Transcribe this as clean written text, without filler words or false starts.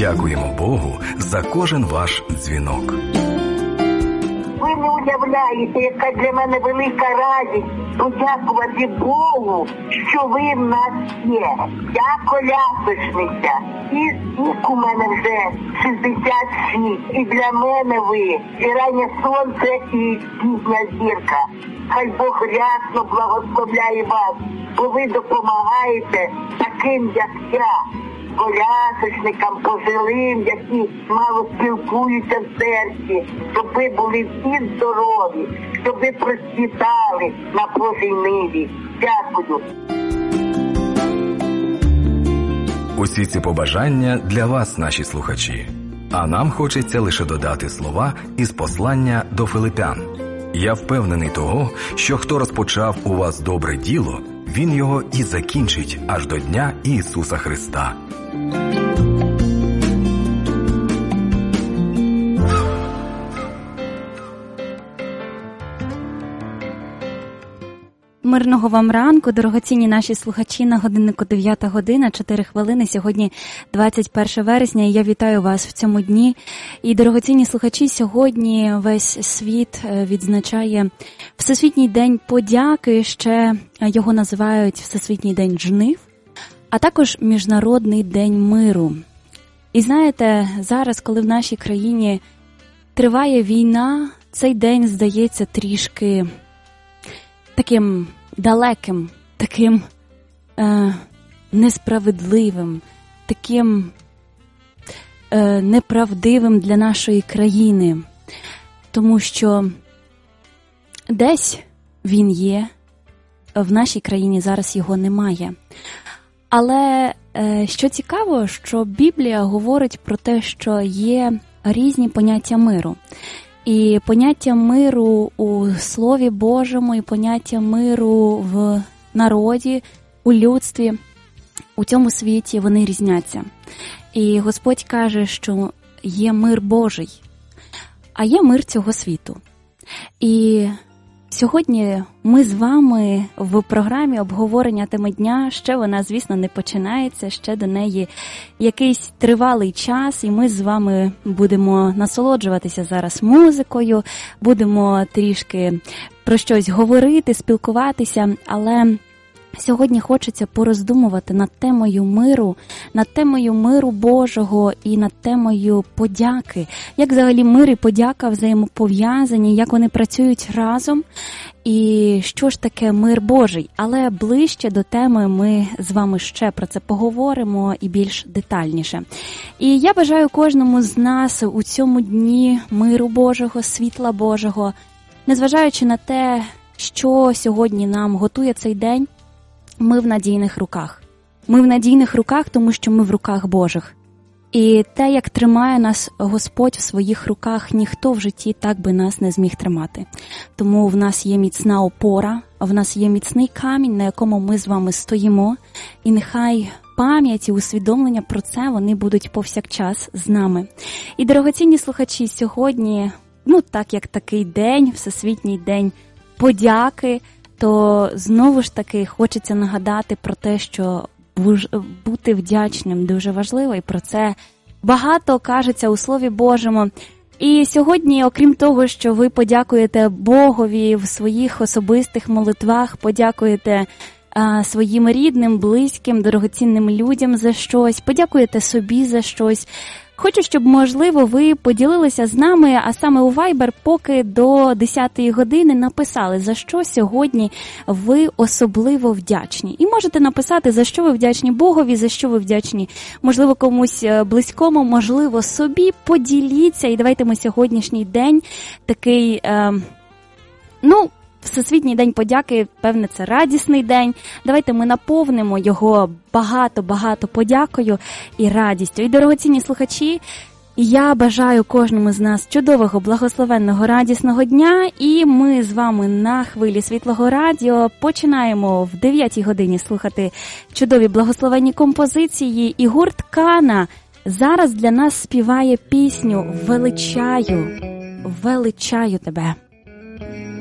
Дякуємо Богу за кожен ваш дзвінок. Ви не уявляєте, яка для мене велика радість подякувати Богу, що ви в нас є. Я колясочниця. І вік у мене вже 66. І для мене ви і раннє сонце, і пізня зірка. Хай Бог рясно благословляє вас, бо ви допомагаєте таким, як я, колясочникам, пожилим, які мало спілкуються в серці, щоб ви були всі здорові, щоб ви процвітали на Божій ниві. Дякую. Усі ці побажання для вас, наші слухачі. А нам хочеться лише додати слова із послання до Филипян. Я впевнений того, що хто розпочав у вас добре діло, він його і закінчить аж до Дня Ісуса Христа. Мирного вам ранку, дорогоцінні наші слухачі, на годиннику 9 година, 4 хвилини, сьогодні 21 вересня, і я вітаю вас в цьому дні. І, дорогоцінні слухачі, сьогодні весь світ відзначає Всесвітній день подяки, ще його називають Всесвітній день жнив, а також Міжнародний день миру. І знаєте, зараз, коли в нашій країні триває війна, цей день здається трішки таким далеким, таким несправедливим, таким неправдивим для нашої країни. Тому що десь він є, в нашій країні зараз його немає. Але що цікаво, що Біблія говорить про те, що є різні поняття миру. І поняття миру у Слові Божому, і поняття миру в народі, у людстві, у цьому світі вони різняться. І Господь каже, що є мир Божий, а є мир цього світу. І сьогодні ми з вами в програмі обговорення теми дня, ще вона, звісно, не починається, ще до неї якийсь тривалий час, і ми з вами будемо насолоджуватися зараз музикою, будемо трішки про щось говорити, спілкуватися, але сьогодні хочеться пороздумувати над темою миру Божого і над темою подяки. Як взагалі мир і подяка взаємопов'язані, як вони працюють разом, і що ж таке мир Божий. Але ближче до теми ми з вами ще про це поговоримо і більш детальніше. І я бажаю кожному з нас у цьому дні миру Божого, світла Божого, незважаючи на те, що сьогодні нам готує цей день, ми в надійних руках. Ми в надійних руках, тому що ми в руках Божих. І те, як тримає нас Господь в своїх руках, ніхто в житті так би нас не зміг тримати. Тому в нас є міцна опора, в нас є міцний камінь, на якому ми з вами стоїмо. І нехай пам'ять і усвідомлення про це, вони будуть повсякчас з нами. І, дорогоцінні слухачі, сьогодні, так як такий день, Всесвітній день подяки, то знову ж таки хочеться нагадати про те, що бути вдячним дуже важливо, і про це багато кажеться у Слові Божому. І сьогодні, окрім того, що ви подякуєте Богові в своїх особистих молитвах, подякуєте своїм рідним, близьким, дорогоцінним людям за щось, подякуєте собі за щось, хочу, щоб, можливо, ви поділилися з нами, а саме у Viber, поки до 10-ї години написали, за що сьогодні ви особливо вдячні. І можете написати, за що ви вдячні Богові, за що ви вдячні, можливо, комусь близькому, можливо, собі. Поділіться, і давайте ми сьогоднішній день такий, Всесвітній день подяки, певне, це радісний день. Давайте ми наповнимо його багато-багато подякою і радістю. І, дорогоцінні слухачі, я бажаю кожному з нас чудового, благословенного, радісного дня. І ми з вами на хвилі Світлого Радіо починаємо в 9-й годині слухати чудові благословенні композиції. І гурт Кана зараз для нас співає пісню «Величаю, величаю тебе».